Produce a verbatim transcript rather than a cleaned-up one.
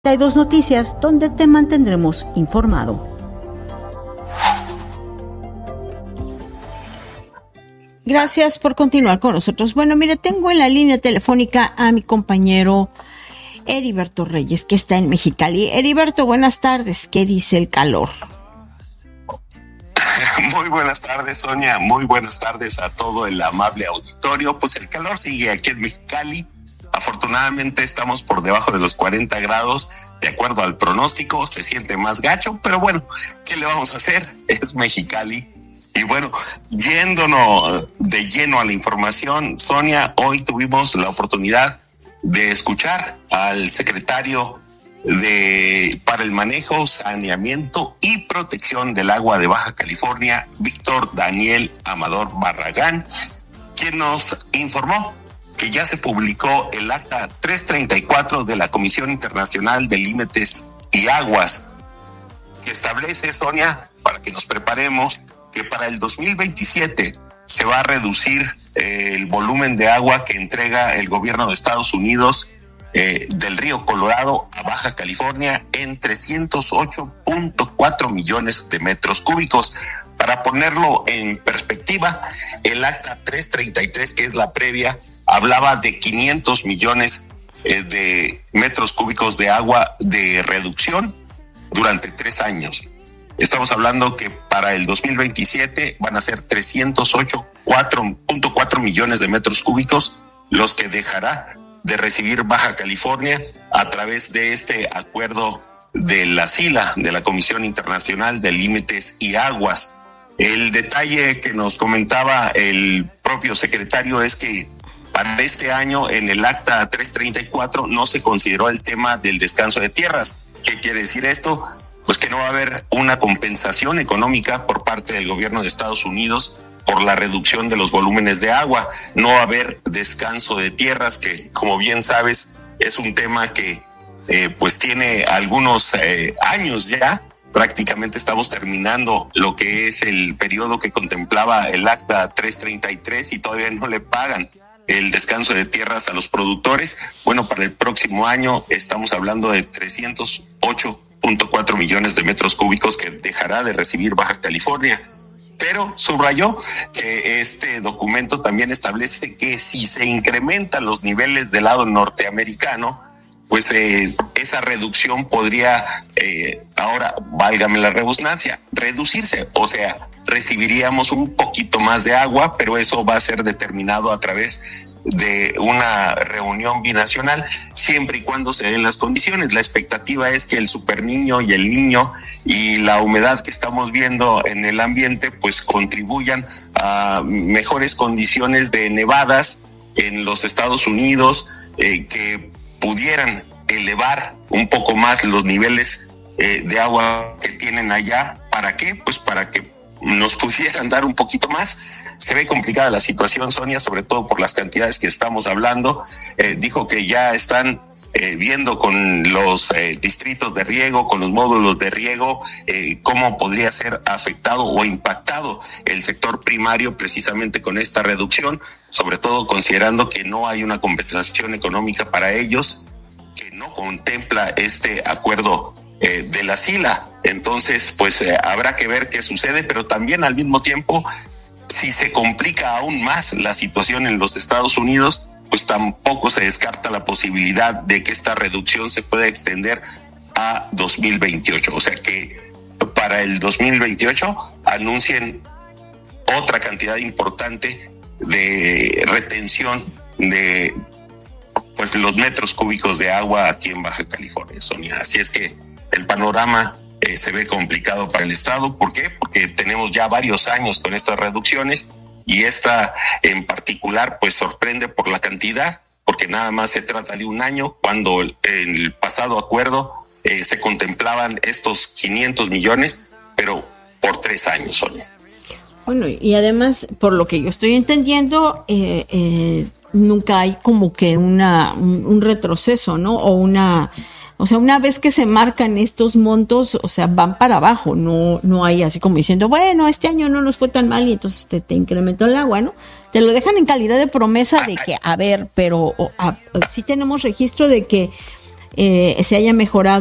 Hay dos noticias donde te mantendremos informado. Gracias por continuar con nosotros. Bueno, mire, tengo en la línea telefónica a mi compañero Heriberto Reyes, que está en Mexicali. Heriberto, buenas tardes. ¿Qué dice el calor? Muy buenas tardes, Sonia. Muy buenas tardes a todo el amable auditorio. Pues el calor sigue aquí en Mexicali. Afortunadamente estamos por debajo de los cuarenta grados, de acuerdo al pronóstico. Se siente más gacho, pero bueno, ¿qué le vamos a hacer? Es Mexicali. Y bueno, yéndonos de lleno a la información, Sonia, hoy tuvimos la oportunidad de escuchar al secretario de para el manejo, saneamiento y protección del agua de Baja California, Víctor Daniel Amador Barragán, quien nos informó que ya se publicó el acta trescientos treinta y cuatro de la Comisión Internacional de Límites y Aguas, que establece, Sonia, para que nos preparemos, que para el dos mil veintisiete se va a reducir eh, el volumen de agua que entrega el gobierno de Estados Unidos eh, del río Colorado a Baja California en trescientos ocho punto cuatro millones de metros cúbicos. Para ponerlo en perspectiva, el acta trescientos treinta y tres, que es la previa, hablaba de quinientos millones eh, de metros cúbicos de agua de reducción durante tres años. Estamos hablando que para el dos mil veintisiete van a ser trescientos ocho punto cuatro millones de metros cúbicos los que dejará de recibir Baja California a través de este acuerdo de la SILA, de la Comisión Internacional de Límites y Aguas. El detalle que nos comentaba el propio secretario es que para este año en el acta trescientos treinta y cuatro no se consideró el tema del descanso de tierras. ¿Qué quiere decir esto? Pues que no va a haber una compensación económica por parte del gobierno de Estados Unidos por la reducción de los volúmenes de agua. No va a haber descanso de tierras, que como bien sabes es un tema que eh, pues tiene algunos eh, años ya. Prácticamente estamos terminando lo que es el periodo que contemplaba el acta trescientos treinta y tres y todavía no le pagan el descanso de tierras a los productores. Bueno, para el próximo año estamos hablando de trescientos ocho punto cuatro millones de metros cúbicos que dejará de recibir Baja California. Pero subrayó que este documento también establece que si se incrementan los niveles del lado norteamericano, pues eh, esa reducción podría, eh, ahora, válgame la redundancia, reducirse. O sea, recibiríamos un poquito más de agua, pero eso va a ser determinado a través de una reunión binacional, siempre y cuando se den las condiciones. La expectativa es que el superniño y el niño y la humedad que estamos viendo en el ambiente pues contribuyan a mejores condiciones de nevadas en los Estados Unidos, eh, que pudieran elevar un poco más los niveles eh, de agua que tienen allá. ¿Para qué? Pues para que nos pudieran dar un poquito más. Se ve complicada la situación, Sonia, sobre todo por las cantidades que estamos hablando. Eh, dijo que ya están eh, viendo con los eh, distritos de riego, con los módulos de riego, eh, cómo podría ser afectado o impactado el sector primario precisamente con esta reducción, sobre todo considerando que no hay una compensación económica para ellos, que no contempla este acuerdo eh, de la SILA. Entonces, pues eh, habrá que ver qué sucede, pero también al mismo tiempo, si se complica aún más la situación en los Estados Unidos, pues tampoco se descarta la posibilidad de que esta reducción se pueda extender a dos mil veintiocho. O sea que para el dos mil veintiocho anuncien otra cantidad importante de retención de pues los metros cúbicos de agua aquí en Baja California, Sonia. Así es que el panorama Eh, se ve complicado para el Estado. ¿Por qué? Porque tenemos ya varios años con estas reducciones y esta en particular pues sorprende por la cantidad, porque nada más se trata de un año, cuando en el pasado acuerdo eh, se contemplaban estos quinientos millones, pero por tres años, Sonia. Bueno, y además, por lo que yo estoy entendiendo, eh, eh, nunca hay como que una un, un retroceso, ¿no? O una... O sea, una vez que se marcan estos montos, o sea, van para abajo, no no hay así como diciendo, bueno, este año no nos fue tan mal y entonces te, te incrementó el agua, ¿no? Te lo dejan en calidad de promesa de que, a ver, pero o, a, sí tenemos registro de que eh, se haya mejorado